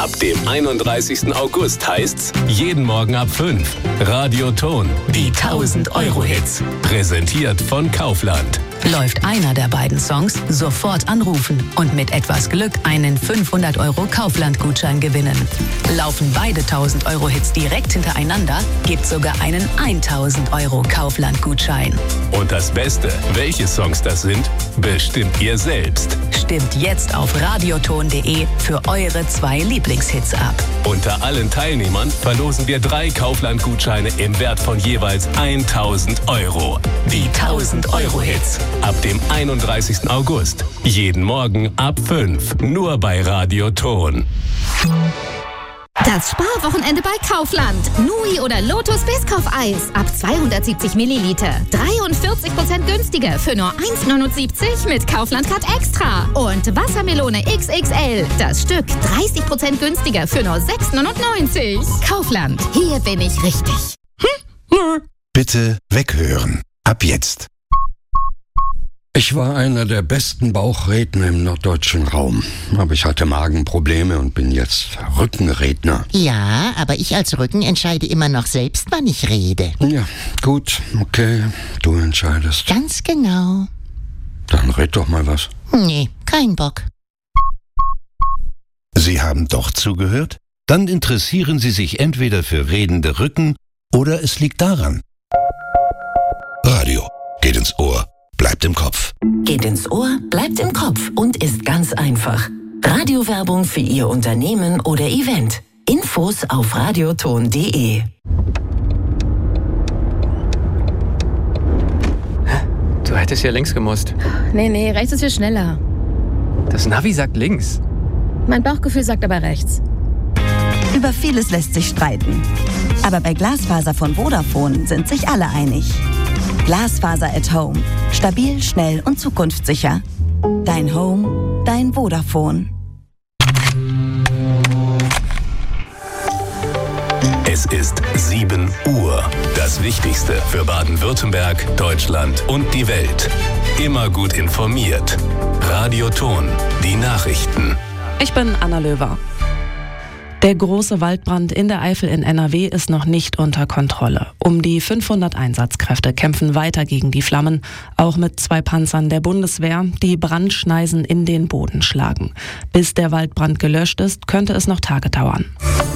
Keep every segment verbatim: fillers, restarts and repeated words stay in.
Ab dem einunddreißigsten August heißt's jeden Morgen ab fünf. Radioton, die tausend-Euro-Hits. Präsentiert von Kaufland. Läuft einer der beiden Songs, sofort anrufen und mit etwas Glück einen fünfhundert Euro Kaufland-Gutschein gewinnen. Laufen beide tausend-Euro-Hits direkt hintereinander, gibt's sogar einen tausend Euro Kaufland-Gutschein. Und das Beste, welche Songs das sind, bestimmt ihr selbst. Stimmt jetzt auf radioton punkt de für eure zwei Lieblingshits ab. Unter allen Teilnehmern verlosen wir drei Kaufland-Gutscheine im Wert von jeweils tausend Euro. Die tausend-Euro-Hits. Ab dem einunddreißigsten August. Jeden Morgen ab fünf. Nur bei Radioton. Das Sparwochenende bei Kaufland. Nui oder Lotus Biscoff-Eis ab zweihundertsiebzig Milliliter. dreiundvierzig Prozent günstiger für nur eins neunundsiebzig mit Kaufland-Card Extra. Und Wassermelone X X L. Das Stück dreißig Prozent günstiger für nur sechs neunundneunzig. Kaufland. Hier bin ich richtig. Hm? Bitte weghören. Ab jetzt. Ich war einer der besten Bauchredner im norddeutschen Raum. Aber ich hatte Magenprobleme und bin jetzt Rückenredner. Ja, aber ich als Rücken entscheide immer noch selbst, wann ich rede. Ja, gut, okay, du entscheidest. Ganz genau. Dann red doch mal was. Nee, kein Bock. Sie haben doch zugehört? Dann interessieren Sie sich entweder für redende Rücken oder es liegt daran. Radio geht ins Ohr. Bleibt im Kopf. Geht ins Ohr, bleibt im Kopf und ist ganz einfach. Radiowerbung für Ihr Unternehmen oder Event. Infos auf radioton punkt de. Du hättest ja links gemusst. Nee, nee, rechts ist viel schneller. Das Navi sagt links. Mein Bauchgefühl sagt aber rechts. Über vieles lässt sich streiten. Aber bei Glasfaser von Vodafone sind sich alle einig. Glasfaser at Home. Stabil, schnell und zukunftssicher. Dein Home, dein Vodafone. Es ist sieben Uhr. Das Wichtigste für Baden-Württemberg, Deutschland und die Welt. Immer gut informiert. Radioton, die Nachrichten. Ich bin Anna Löwer. Der große Waldbrand in der Eifel in N R W ist noch nicht unter Kontrolle. Um die fünfhundert Einsatzkräfte kämpfen weiter gegen die Flammen, auch mit zwei Panzern der Bundeswehr, die Brandschneisen in den Boden schlagen. Bis der Waldbrand gelöscht ist, könnte es noch Tage dauern.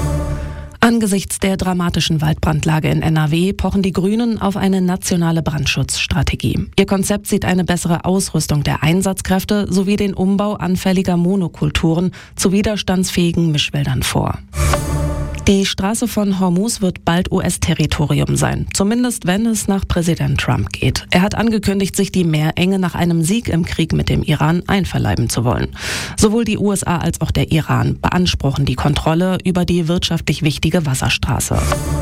Angesichts der dramatischen Waldbrandlage in N R W pochen die Grünen auf eine nationale Brandschutzstrategie. Ihr Konzept sieht eine bessere Ausrüstung der Einsatzkräfte sowie den Umbau anfälliger Monokulturen zu widerstandsfähigen Mischwäldern vor. Die Straße von Hormuz wird bald U S-Territorium sein, zumindest wenn es nach Präsident Trump geht. Er hat angekündigt, sich die Meerenge nach einem Sieg im Krieg mit dem Iran einverleiben zu wollen. Sowohl die U S A als auch der Iran beanspruchen die Kontrolle über die wirtschaftlich wichtige Wasserstraße.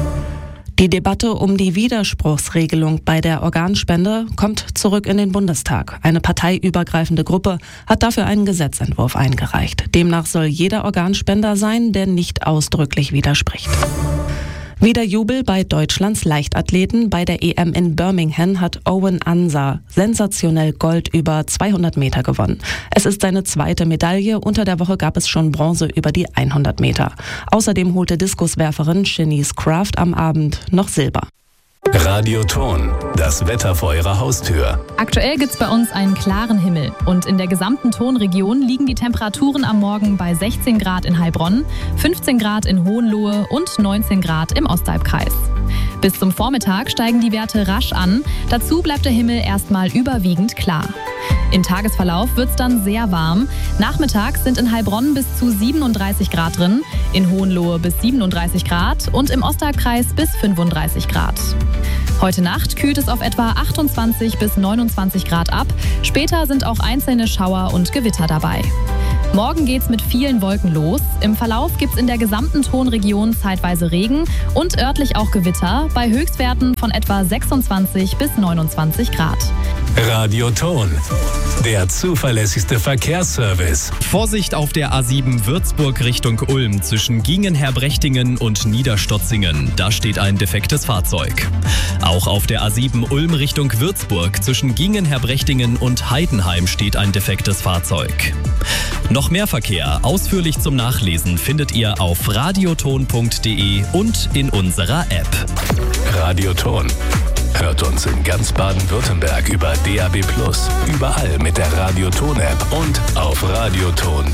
Die Debatte um die Widerspruchsregelung bei der Organspende kommt zurück in den Bundestag. Eine parteiübergreifende Gruppe hat dafür einen Gesetzentwurf eingereicht. Demnach soll jeder Organspender sein, der nicht ausdrücklich widerspricht. Wieder Jubel bei Deutschlands Leichtathleten. Bei der E M in Birmingham hat Owen Ansah sensationell Gold über zweihundert Meter gewonnen. Es ist seine zweite Medaille. Unter der Woche gab es schon Bronze über die hundert Meter. Außerdem holte Diskuswerferin Shanice Craft am Abend noch Silber. Radioton, das Wetter vor Ihrer Haustür. Aktuell gibt's bei uns einen klaren Himmel und in der gesamten Tonregion liegen die Temperaturen am Morgen bei sechzehn Grad in Heilbronn, fünfzehn Grad in Hohenlohe und neunzehn Grad im Ostalbkreis. Bis zum Vormittag steigen die Werte rasch an, dazu bleibt der Himmel erstmal überwiegend klar. Im Tagesverlauf wird's dann sehr warm. Nachmittags sind in Heilbronn bis zu siebenunddreißig Grad drin, in Hohenlohe bis siebenunddreißig Grad und im Ostalbkreis bis fünfunddreißig Grad. Heute Nacht kühlt es auf etwa achtundzwanzig bis neunundzwanzig Grad ab. Später sind auch einzelne Schauer und Gewitter dabei. Morgen geht's mit vielen Wolken los. Im Verlauf gibt's in der gesamten Tonregion zeitweise Regen und örtlich auch Gewitter bei Höchstwerten von etwa sechsundzwanzig bis neunundzwanzig Grad. Radioton, der zuverlässigste Verkehrsservice. Vorsicht auf der A sieben Würzburg Richtung Ulm zwischen Giengen-Herbrechtingen und Niederstotzingen. Da steht ein defektes Fahrzeug. Auch auf der A sieben Ulm Richtung Würzburg zwischen Giengen-Herbrechtingen und Heidenheim steht ein defektes Fahrzeug. Noch mehr Verkehr ausführlich zum Nachlesen findet ihr auf radioton punkt de und in unserer App. Radioton. Hört uns in ganz Baden-Württemberg über D A B plus, überall mit der Radioton-App und auf radioton